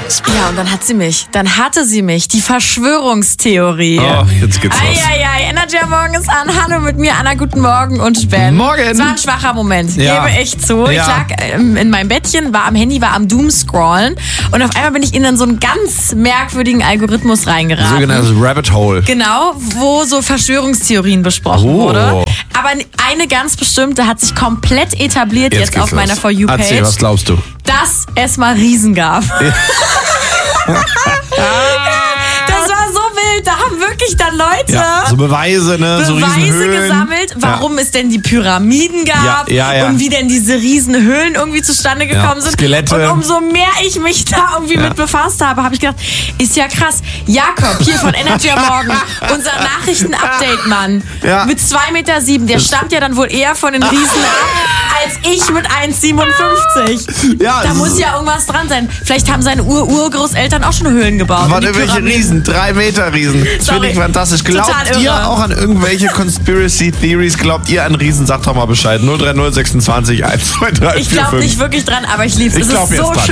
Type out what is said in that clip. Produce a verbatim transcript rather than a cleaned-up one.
Ja, und dann hat sie mich. Dann hatte sie mich. Die Verschwörungstheorie. Oh, jetzt geht's los. Eieiei, Energy am Morgen ist an. Hallo mit mir, Anna, guten Morgen und Ben. Morgen. Es war ein schwacher Moment, Ja. gebe ich zu. Ja. Ich lag ähm, in meinem Bettchen, war am Handy, war am Doomscrollen und auf einmal bin ich in so einen ganz merkwürdigen Algorithmus reingeraten. Sogenanntes Rabbit Hole. Genau, wo so Verschwörungstheorien besprochen Oh. wurde. Aber eine ganz bestimmte hat sich komplett etabliert jetzt, geht's auf meiner los. For You-Page. Erzähl, was glaubst du? Dass es mal Riesen gab. Das war so wild. Da haben wirklich dann Leute Ja, so Beweise, ne? so Beweise Riesenhöhlen. gesammelt, warum ja. es denn die Pyramiden gab Ja, ja, ja. und wie denn diese Riesenhöhlen irgendwie zustande gekommen Ja, sind. Skelette. Und umso mehr ich mich da irgendwie Ja. mit befasst habe, habe ich gedacht, ist ja krass. Jakob, hier von Energy am Morgen, unser Nachrichten-Update-Mann Ja. mit zwei Meter sieben, der stammt ja dann wohl eher von den Riesen ab, als ich mit eins Komma siebenundfünfzig. Ja, da das muss ist- ja irgendwas dran sein. Vielleicht haben seine Ur-Urgroßeltern auch schon Höhlen gebaut. Waren und die irgendwelche Pyramiden. Riesen, drei Meter Riesen. Das finde Sorry. ich fantastisch. Total Glaubt irre. ihr auch an irgendwelche Conspiracy Theories? Glaubt ihr an Riesen? Sagt doch mal Bescheid. null drei null sechsundzwanzig eins zwei drei vier fünf. Ich glaube nicht wirklich dran, aber ich lieb's. Ich Es glaub ist jetzt so dran.